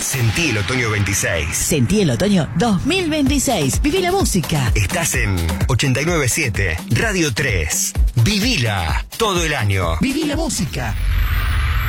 Sentí el otoño 26. Sentí el otoño 2026. Viví la música. Estás en 89.7 Radio 3. Vivila todo el año. Viví la música.